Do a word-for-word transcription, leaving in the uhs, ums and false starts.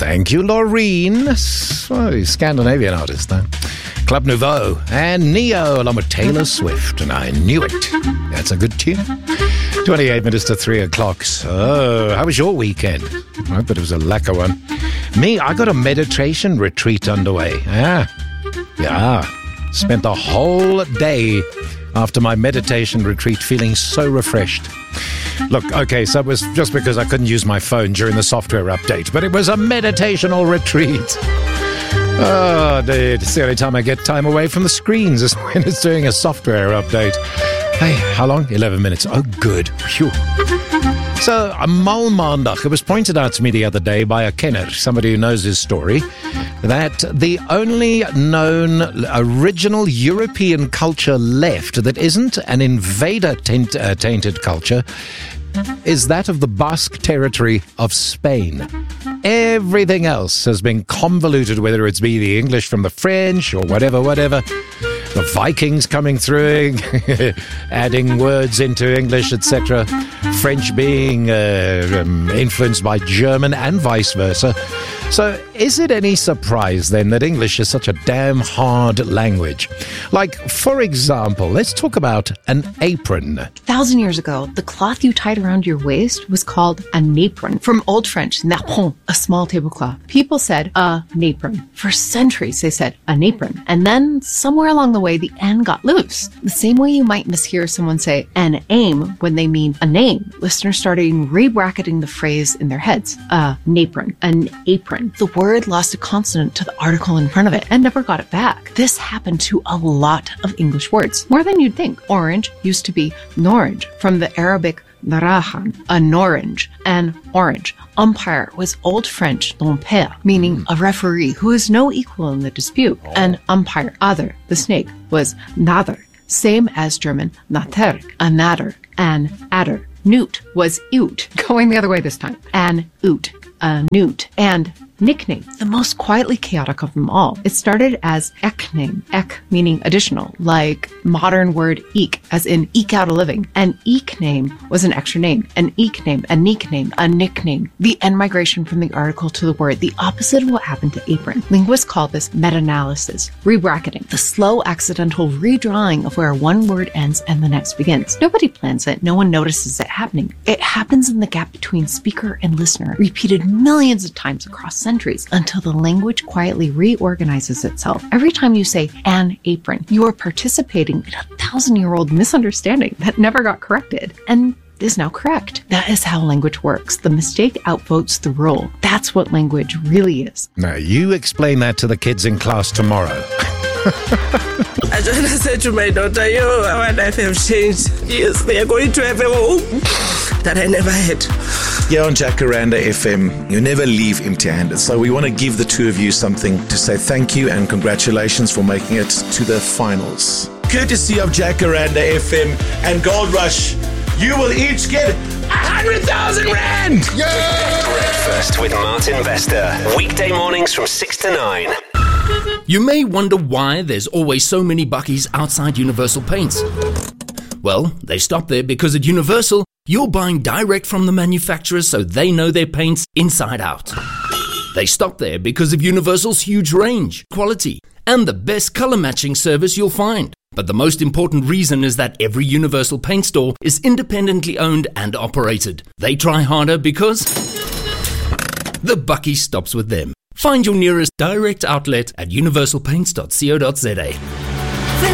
Thank you, Laureen. Oh, Scandinavian artist, though. Club Nouveau and Neo along with Taylor Swift, and I knew it. That's a good tune. twenty-eight minutes to three o'clock. So, how was your weekend? I bet it was a lacquer one. Me, I got a meditation retreat underway. Yeah. Yeah. Spent the whole day after my meditation retreat feeling so refreshed. Look, okay, so it was just because I couldn't use my phone during the software update, but it was a meditational retreat. Oh, dude, it's the only time I get time away from the screens is when it's doing a software update. Hey, how long? eleven minutes. Oh, good. Phew. So, a Malmaandag, it was pointed out to me the other day by a kenner, somebody who knows his story, that the only known original European culture left that isn't an invader-tainted culture is that of the Basque territory of Spain. Everything else has been convoluted, whether it's be the English from the French or whatever, whatever. The Vikings coming through, adding words into English, et cetera. French being uh, um, influenced by German and vice versa. So is it any surprise then that English is such a damn hard language? Like, for example, let's talk about an apron. A thousand years ago, the cloth you tied around your waist was called a napron. From Old French, napron, a small tablecloth. People said a napron. For centuries, they said a napron. And then somewhere along the way, the N got loose. The same way you might mishear someone say an aim when they mean a name. Listeners started re-bracketing the phrase in their heads. A napron, an apron. The word lost a consonant to the article in front of it and never got it back. This happened to a lot of English words, more than you'd think. Orange used to be norange, from the Arabic narahan, a norange, and orange. Umpire was Old French dompere, meaning a referee who is no equal in the dispute. And umpire, other, the snake, was nader, same as German natter, a natter, and adder. Newt was oot, going the other way this time, and oot, a newt, and nickname, the most quietly chaotic of them all. It started as ekname, ek meaning additional, like modern word eke, as in eke out a living. An ekname was an extra name, an ekname, a nickname, a nickname. The end migration from the article to the word, the opposite of what happened to apron. Linguists call this meta-analysis, re-bracketing, the slow accidental redrawing of where one word ends and the next begins. Nobody plans it, no one notices it happening. It happens in the gap between speaker and listener, repeated millions of times across centuries until the language quietly reorganizes itself. Every time you say an apron, you are participating in a thousand-year-old misunderstanding that never got corrected and is now correct. That is how language works. The mistake outvotes the rule. That's what language really is. Now, you explain that to the kids in class tomorrow. I just said to my daughter, yo, our life have changed. Yes, they are going to have a home that I never had. Here on Jacaranda F M, you never leave empty-handed. So we want to give the two of you something to say thank you and congratulations for making it to the finals. Courtesy of Jacaranda F M and Gold Rush, you will each get one hundred thousand rand! Yay! Breakfast with Martin Vester. Weekday mornings from six to nine. You may wonder why there's always so many buckies outside Universal Paints. Well, they stop there because at Universal, you're buying direct from the manufacturers so they know their paints inside out. They stop there because of Universal's huge range, quality, and the best color matching service you'll find. But the most important reason is that every Universal Paint store is independently owned and operated. They try harder because the bucky stops with them. Find your nearest direct outlet at universal paints dot co dot za.